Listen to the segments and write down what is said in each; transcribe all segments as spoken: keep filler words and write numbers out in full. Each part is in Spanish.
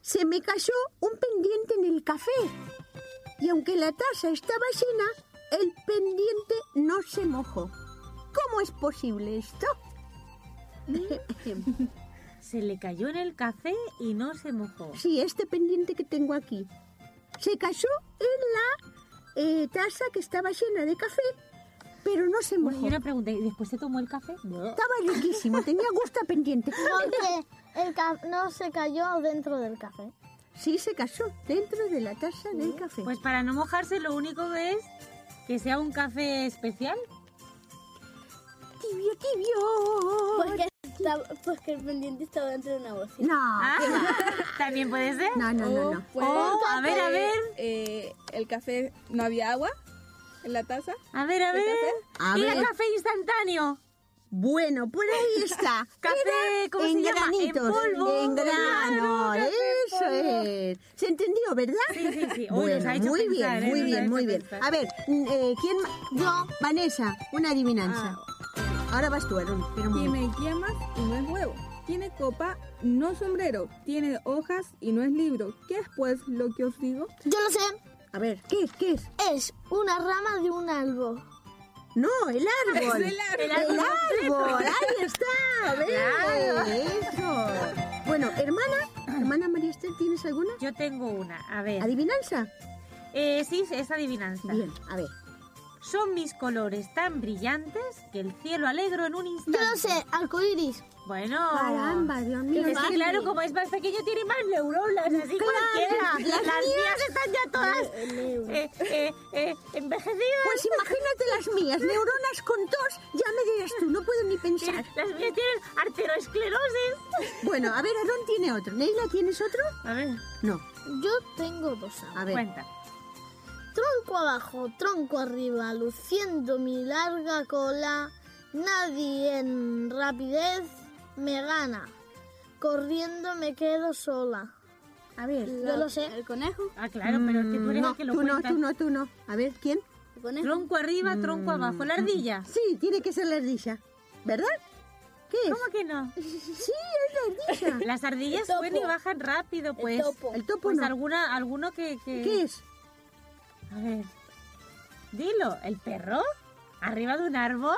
se me cayó un pendiente en el café. Y aunque la taza estaba llena, el pendiente no se mojó. ¿Cómo es posible esto? Se le cayó en el café y no se mojó. Sí, este pendiente que tengo aquí. Se cayó en la eh, taza que estaba llena de café, pero no se mojó. Bueno, y una pregunta, ¿y después se tomó el café? No. Estaba riquísimo, tenía gusto a pendiente. Porque el ca- no se cayó dentro del café. Sí, se cayó dentro de la taza del café. Pues para no mojarse lo único que es que sea un café especial. Tibio, tibio. Porque, está, porque el pendiente estaba dentro de una bocina. No, Ah, ¿qué va? ¿también puede ser? no, no, no, no. Puede Oh, ser a ver, a que, ver. eh, el café, no había agua en la taza. A ver, a ¿El ver. A Mira, ver. café instantáneo. Bueno, por ahí está. Café, Era ¿cómo en se llama? granitos, En polvo. en grano, Claro, café eso es. ¿Se entendió, verdad? Sí, sí, sí. Uy, Bueno, nos ha hecho muy pensar, bien, ¿eh? muy Nos ha bien, hecho muy bien. pensar. A ver, mm, eh, ¿quién? ma- Yo. Vanessa, una adivinanza. Ahora vas tú, Aaron. Espera un momento. Tiene yemas y no es huevo. Tiene copa, no sombrero. Tiene hojas y no es libro. ¿Qué es pues lo que os digo? Yo lo sé. A ver, ¿qué, qué es? Es una rama de un árbol. No, el árbol. Es el árbol. El El árbol. árbol, ahí está. ¿Ves? Eso. Bueno, hermana, hermana María Esther, ¿tienes alguna? Yo tengo una. A ver. ¿Adivinanza? Eh, sí, es adivinanza. Bien, a ver. Son mis colores tan brillantes que el cielo alegro en un instante. Yo lo sé, arcoiris. Bueno. Caramba, Dios mío. Es que fácil. claro, como es más pequeño tiene más neuronas, así Claro, cualquiera. las Las, mías- mías están ya todas eh, eh, eh, envejecidas. Pues imagínate las mías, neuronas con tos, ya me dirás tú, no puedo ni pensar. Las mías tienen arteriosclerosis. Bueno, a ver, Aarón tiene otro. ¿Neila, tienes otro? A ver, No, Yo tengo dos. a ver. cuenta. Tronco abajo, tronco arriba, luciendo mi larga cola, nadie en rapidez me gana, corriendo me quedo sola. A ver. Yo lo sé. ¿El conejo? Ah, claro, pero es que tú eres no, el que lo tú no, cuenta. tú no, tú no. A ver, ¿quién? ¿El conejo? Tronco arriba, tronco abajo. La ardilla. Sí, tiene que ser la ardilla. ¿Verdad? ¿Qué es? ¿Cómo que no? Sí, es la ardilla. Las ardillas El topo. suben y bajan rápido, pues. El topo. El topo Pues no. alguna, alguno que, que... ¿Qué es? A ver. Dilo, ¿el perro? ¿Arriba de un árbol?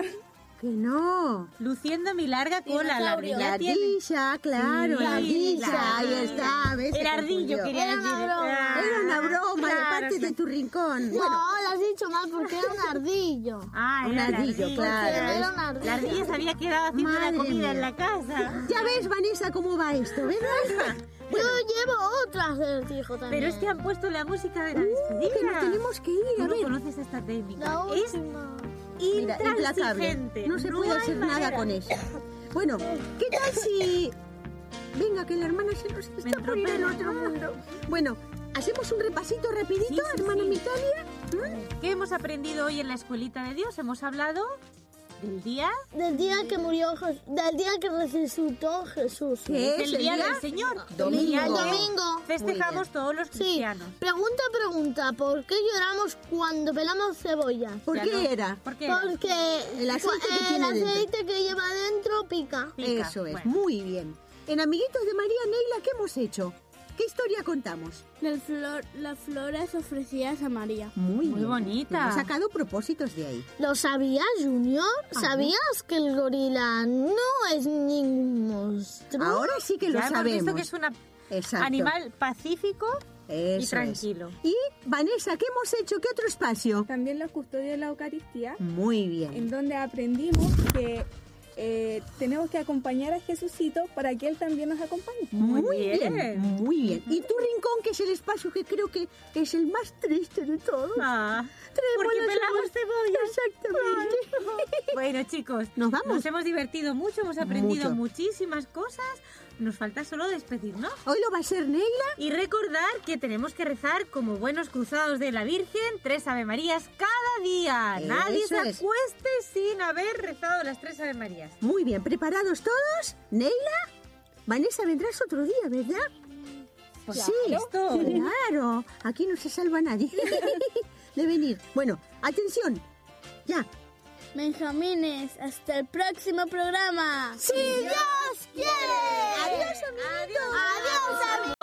Que no. Luciendo mi larga cola. La Dinosaurio. La ardilla tiene... ardilla, claro, Sí, la ardilla. la- Ahí está, ¿ves? Se El ardillo, confundió. quería Era decir. una broma. Ah, Era una broma de claro, parte de sí. tu rincón. No, Bueno, lo has dicho mal porque era un ardillo. Ah, un era la ardillo, ardilla. claro. Era es- una ardilla. La ardilla se había quedado haciendo Madre la comida mía. en la casa. Ya ves, Vanessa, cómo va esto, ¿verdad? Yo llevo otro acertijo también. Pero es que han puesto la música de la Uh, despedida. que nos tenemos que ir, Tú a no ver. conoces esta técnica. La Es última. Mira, implacable. intransigente. No se puede hay hacer nada manera. con eso. Bueno, ¿qué tal si... Venga, que la hermana se nos Me está por ir en entropela. otro mundo. Bueno, ¿hacemos un repasito rapidito, Sí, sí, hermana sí. Mitalia? ¿Mm? ¿Qué hemos aprendido hoy en la escuelita de Dios? Hemos hablado del día Del día que murió Jesús, del día que resucitó Jesús. ¿Qué es del el día día? del Señor. Domingo. El día que Domingo. festejamos todos los Sí, cristianos. pregunta, pregunta, ¿por qué lloramos cuando pelamos cebollas? ¿Por Ya qué no- era? ¿Por qué? era? Porque El aceite que el tiene dentro. aceite que lleva dentro pica. Pica. Eso es, Bueno. muy bien. En Amiguitos de María Neila, ¿qué hemos hecho? ¿Qué historia contamos? Las, flor, las flores ofrecidas a María. Muy, Muy bien. bonita. Hemos sacado propósitos de ahí. ¿Lo sabías, Junior? Ajá. ¿Sabías que el gorila no es ningún monstruo? Ahora sí que lo Ya hemos sabemos. visto que es un Exacto. animal pacífico Eso y es. tranquilo. Y, Vanessa, ¿qué hemos hecho? ¿Qué otro espacio? También los custodios de la Eucaristía, Muy bien. en donde aprendimos que eh, tenemos que acompañar a Jesucito para que Él también nos acompañe. Muy Muy bien. bien. muy bien. Y tu rincón, que es el espacio que creo que es el más triste de todos. Ah, Traemos porque las pelamos cebollas. Exactamente. bueno, chicos, ¿Nos vamos? nos hemos divertido mucho, hemos aprendido Mucho. muchísimas cosas. Nos falta solo despedirnos. Hoy lo va a ser Neila. Y recordar que tenemos que rezar como buenos cruzados de la Virgen tres Ave Marías cada día. Eso Nadie se es. acueste sin haber rezado las tres Ave Marías. Muy bien, ¿preparados todos? Neila, Vanessa, vendrás otro día, ¿verdad? Por sí, supuesto. claro. Aquí no se salva nadie de venir. Bueno, atención. Ya. Benjamines, hasta el próximo programa. ¡Si Dios quiere! Adiós, amiguitos. ¡Adiós, amigos!